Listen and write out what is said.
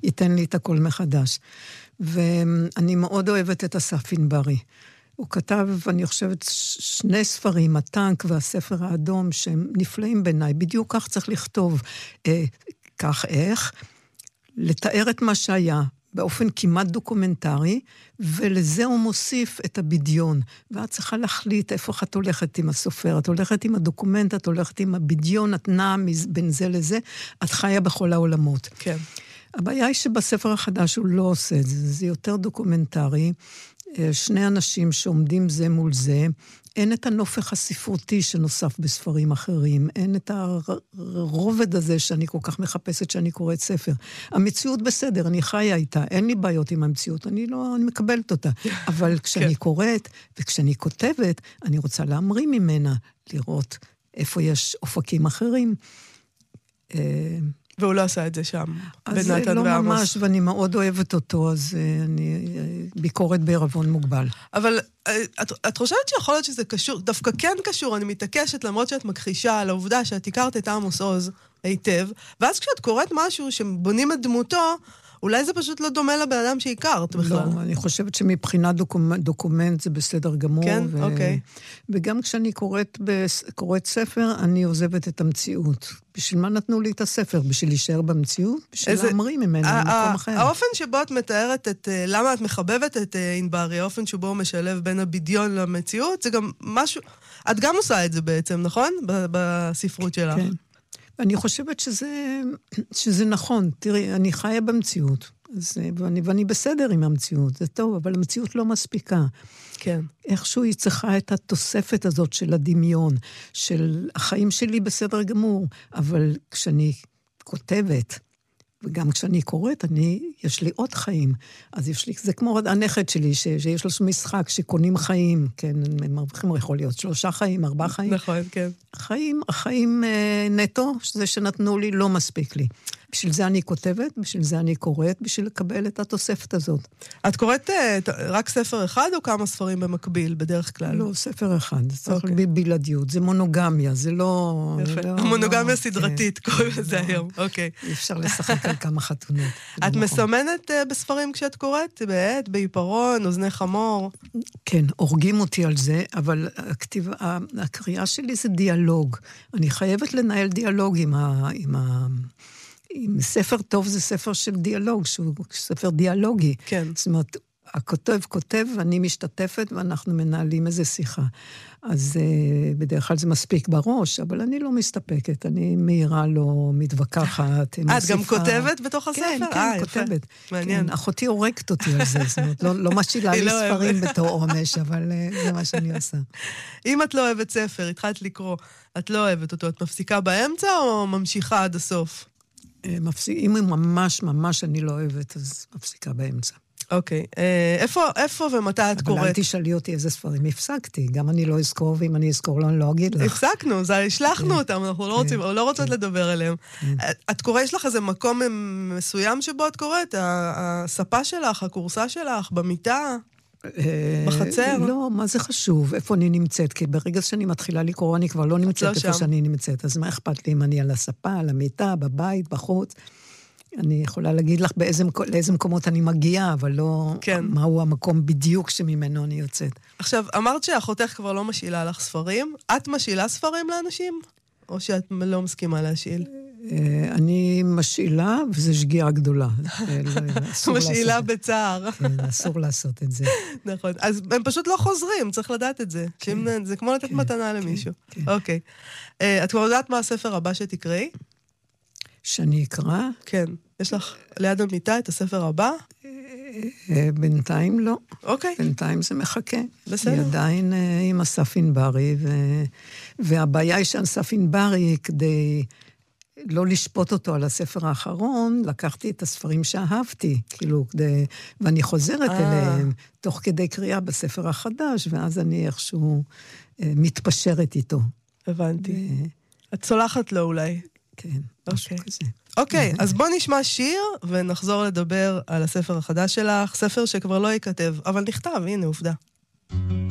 ייתן לי את הכל מחדש. ואני מאוד אוהבת את אסף ענברי. הוא כתב, אני חושבת, 2 ספרים, הטנק והספר האדום, שהם נפלאים בעיניי. בדיוק כך צריך לכתוב. כך איך? לתאר את מה שהיה, באופן כמעט דוקומנטרי, ולזה הוא מוסיף את הבדיון. ואת צריכה להחליט איפה את הולכת עם הסופר, את הולכת עם הדוקומנט, את הולכת עם הבדיון, את נעה בין זה לזה, את חיה בכל העולמות. כן. הבעיה היא שבספר החדש הוא לא עושה את זה, זה יותר דוקומנטרי, 2 אנשים שעומדים זה מול זה, אין את הנופך הספרותי שנוסף בספרים אחרים, אין את הרובד הזה שאני כל כך מחפשת שאני קוראת ספר. המציאות בסדר, אני חיה איתה, אין לי בעיות עם המציאות, אני מקבלת אותה. אבל כשאני קוראת וכשאני כותבת, אני רוצה להמריא ממנה, לראות איפה יש אופקים אחרים. והוא לא עשה את זה שם, אז לא ממש, ואני מאוד אוהבת אותו, אז אני ביקורת בערבון מוגבל. אבל את חושבת שיכול להיות שזה קשור, דווקא כן קשור, אני מתעקשת, למרות שאת מכחישה על העובדה שאת הכרת את עמוס עוז היטב, ואז כשאת קוראת משהו שבונים את דמותו, אולי זה פשוט לא דומה לבן אדם שהכרת בכלל. לא, אני חושבת שמבחינת דוקומנט זה בסדר גמור. כן? אוקיי. וגם כשאני קוראת ספר, אני עוזבת את המציאות. בשביל מה נתנו לי את הספר? בשביל להישאר במציאות? בשביל להמריא ממנו למקום אחר. האופן שבו את מתארת למה את מחבבת את ענברי, האופן שבו הוא משלב בין הבדיון למציאות, זה גם משהו, את גם עושה את זה בעצם, נכון? בספרות שלך. כן. אני חושבת שזה נכון. תראי, אני חיה במציאות, ואני בסדר עם המציאות, זה טוב, אבל המציאות לא מספיקה. כן. איכשהו היא צריכה את התוספת הזאת של הדמיון, של החיים שלי בסדר גמור, אבל כשאני כותבת, וגם כשאני קוראת, יש לי עוד חיים. אז יש לי, זה כמו הנכד שלי, שיש לו משחק שקונים חיים, כן, הם מרוויחים, יכול להיות 3 חיים, 4 חיים. נכון, כן. החיים נטו, זה שנתנו לי, לא מספיק לי. בשביל זה אני כותבת, בשביל זה אני קוראת, בשביל לקבל את התוספת הזאת. את קוראת רק ספר אחד או כמה ספרים במקביל, בדרך כלל? לא, ספר אחד. זה צריך בלעדיות. זה מונוגמיה, זה לא... מונוגמיה סדרתית, קוראים לזה היום. אוקיי. אי אפשר לשחק על כמה חתונות. את מסמנת בספרים כשאת קוראת? בעט, בעיפרון, אוזני חמור? כן, הורגים אותי על זה, אבל הקריאה שלי זה דיאלוג. אני חייבת לנהל דיאלוג עם ספר טוב, זה ספר של דיאלוג, שהוא ספר דיאלוגי. כן. זאת אומרת, הכותב כותב, ואני משתתפת, ואנחנו מנהלים איזו שיחה. אז בדרך כלל זה מספיק בראש, אבל אני לא מסתפקת, אני מהירה לא מתווכחת. את גם כותבת בתוך הספר? כן, כן, כותבת. מעניין. אחותי הורגת אותי על זה, זאת אומרת, לא משאילה לי ספרים בתור עונש, אבל זה מה שאני עושה. אם את לא אוהבת ספר, התחלת לקרוא, את לא אוהבת אותו, את מפסיקה באמצע או ממשיכה עד הסוף? אם ממש ממש אני לא אוהבת, אז מפסיקה באמצע. אוקיי. איפה ומתי את קוראת? אבל אל תשאלי אותי איזה ספרים הפסקתי. גם אני לא אזכור, ואם אני אזכור לא, אני לא אגיד לך. הפסקנו, השלחנו אותם, אנחנו לא רוצות לדבר עליהם. את קוראת, יש לך איזה מקום מסוים שבו את קוראת? הספה שלך, הקורסה שלך, במיטה? בחצר? לא, מה זה חשוב? איפה אני נמצאת? כי ברגע שאני מתחילה לקרוא, אני כבר לא נמצאת איפה שאני נמצאת. אז מה אכפת לי אם אני על הספה, על המיטה, בבית, בחוץ? אני יכולה להגיד לך לאיזה מקומות אני מגיעה, אבל לא מהו המקום בדיוק שממנו אני יוצאת. עכשיו, אמרת שאחותך כבר לא משאילה לך ספרים. את משאילה ספרים לאנשים? או שאת לא מסכימה להשאיל? אני משאילה, וזה שגיאה גדולה. משאילה בצער. כן, אסור לעשות את זה. נכון. אז הם פשוט לא חוזרים, צריך לדעת את זה. זה כמו לתת מתנה למישהו. אוקיי. את כבר יודעת מה הספר הבא שתקראי? שאני אקרא? כן. יש לך ליד המיטה את הספר הבא? בינתיים לא. אוקיי. בינתיים זה מחכה. בסדר. היא עדיין עם אסף ענברי, והבעיה היא שאסף ענברי, כדי לא לשפוט אותו על הספר האחרון, לקחתי את הספרים שאהבתי, כאילו, ואני חוזרת אליהם, תוך כדי קריאה בספר החדש, ואז אני איכשהו מתפשרת איתו. הבנתי. את סולחת לו אולי. כן, משהו כזה. אוקיי, אז בוא נשמע שיר ונחזור לדבר על הספר החדש שלך, ספר שכבר לא ייכתב, אבל נכתב, הנה עובדה.